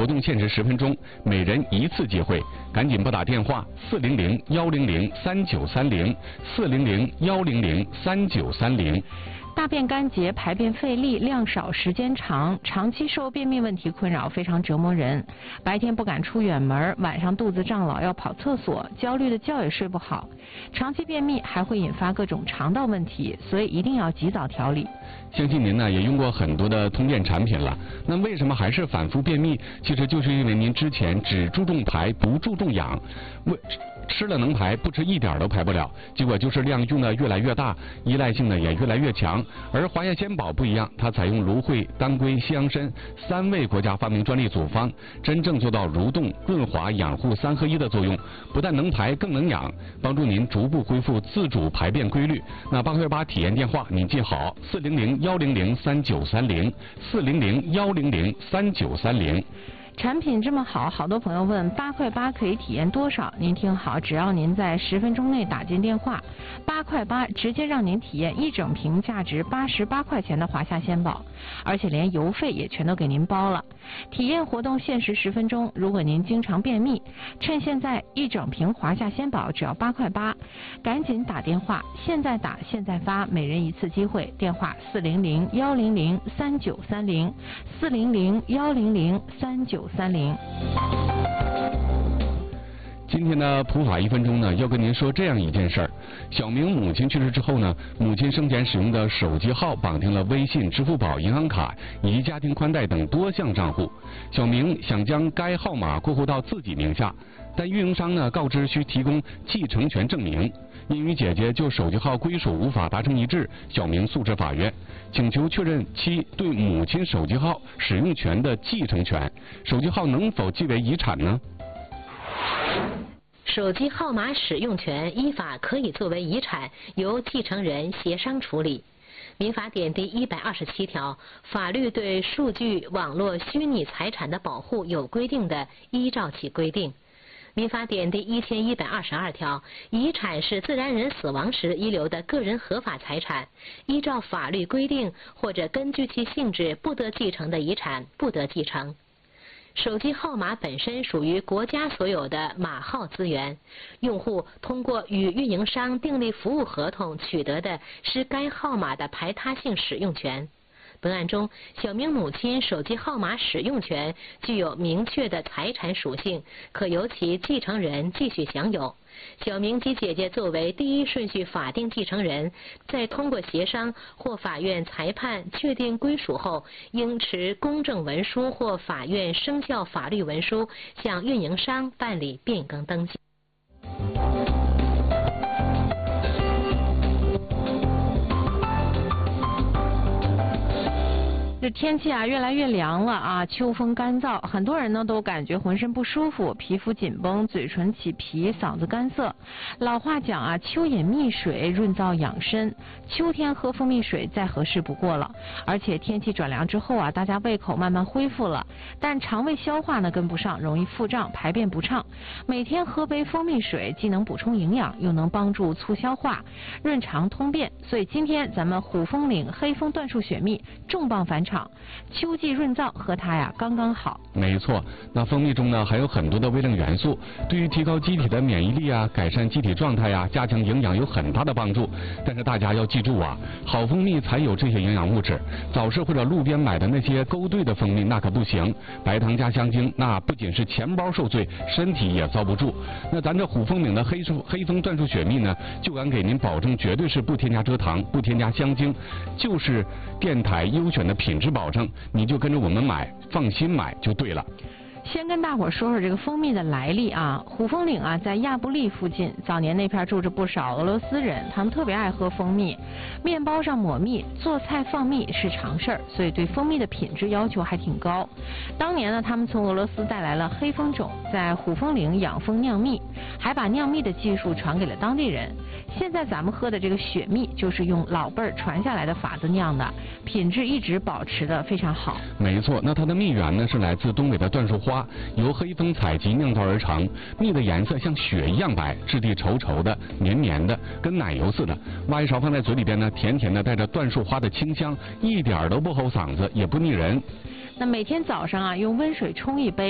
活动限时10分钟，每人1次机会，赶紧拨打电话400-100-3930，400-100-3930。 大便干结、排便费力、量少、时间长，长期受便秘问题困扰，非常折磨人。白天不敢出远门，晚上肚子胀，老要跑厕所，焦虑的觉也睡不好。长期便秘还会引发各种肠道问题，所以一定要及早调理。 相信您呢也用过很多的通便产品了，那为什么还是反复便秘？其实就是因为您之前只注重排不注重养，吃了能排，不吃一点都排不了，结果就是量用的越来越大，依赖性呢也越来越强。而华夏鲜宝不一样，它采用芦荟、当归、西洋参3味国家发明专利组方，真正做到蠕动、润滑、养护3合1的作用，不但能排更能养，帮助您逐步恢复自主排便规律。那8块8体验电话您记好：400-100-3930，400-100-3930。 产品这么好，好多朋友问8块8可以体验多少？您听好，只要您在10分钟内打进电话，8块8直接让您体验1整瓶价值88块钱的华夏鲜宝，而且连邮费也全都给您包了。体验活动限时10分钟，如果您经常便秘，趁现在1整瓶华夏鲜宝只要8块8，赶紧打电话，现在打现在发，每人1次机会，电话400-100-3930，400-100-3930。 今天的普法1分钟呢，要跟您说这样一件事儿：小明母亲去世之后呢，母亲生前使用的手机号绑定了微信、支付宝、银行卡以及家庭宽带等多项账户。小明想将该号码过户到自己名下，但运营商呢告知需提供继承权证明。因与姐姐就手机号归属无法达成一致，小明诉至法院，请求确认其对母亲手机号使用权的继承权。手机号能否记为遗产呢？ 手机号码使用权依法可以作为遗产，由继承人协商处理。民法典第127条，法律对数据网络虚拟财产的保护有规定的，依照其规定。民法典第1122条，遗产是自然人死亡时遗留的个人合法财产，依照法律规定或者根据其性质不得继承的遗产不得继承。手机号码本身属于国家所有的码号资源，用户通过与运营商订立服务合同取得的是该号码的排他性使用权。本案中，小明母亲手机号码使用权具有明确的财产属性，可由其继承人继续享有。小明及姐姐作为第一顺序法定继承人，在通过协商或法院裁判确定归属后，应持公证文书或法院生效法律文书向运营商办理变更登记。 这天气啊越来越凉了啊，秋风干燥，很多人呢都感觉浑身不舒服，皮肤紧绷，嘴唇起皮，嗓子干涩。老话讲啊，秋饮蜜水润燥养身，秋天喝蜂蜜水再合适不过了。而且天气转凉之后啊，大家胃口慢慢恢复了，但肠胃消化呢跟不上，容易腹胀，排便不畅。每天喝杯蜂蜜水，既能补充营养，又能帮助促消化、润肠通便。所以今天咱们虎风岭黑蜂椴树雪蜜重磅返场。秋季润燥，喝它呀刚刚好。 没错，那蜂蜜中呢还有很多的微量元素，对于提高机体的免疫力啊，改善机体状态呀，加强营养有很大的帮助。但是大家要记住啊，好蜂蜜才有这些营养物质，早市或者路边买的那些勾兑的蜂蜜那可不行，白糖加香精，那不仅是钱包受罪，身体也遭不住。那咱这虎风岭的黑蜂椴树雪蜜呢，就敢给您保证绝对是不添加蔗糖，不添加香精，就是电台优选的品质保证，你就跟着我们买，放心买就对了。 先跟大伙说说这个蜂蜜的来历啊。虎风岭啊，在亚布力附近，早年那片住着不少俄罗斯人，他们特别爱喝蜂蜜，面包上抹蜜，做菜放蜜是常事儿，所以对蜂蜜的品质要求还挺高。当年呢，他们从俄罗斯带来了黑蜂种，在虎风岭养蜂酿蜜，还把酿蜜的技术传给了当地人。现在咱们喝的这个雪蜜，就是用老辈儿传下来的法子酿的，品质一直保持得非常好。 没错，那它的蜜源呢是来自东北的椴树花，由黑蜂采集酿造而成，蜜的颜色像雪一样白，质地稠稠的、绵绵的，跟奶油似的。挖一勺放在嘴里边呢，甜甜的，带着椴树花的清香，一点都不齁嗓子，也不腻人。 那每天早上啊，用温水冲一杯。